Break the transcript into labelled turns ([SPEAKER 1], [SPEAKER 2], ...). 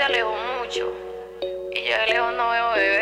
[SPEAKER 1] alejó mucho y yo de lejos no veo bebé.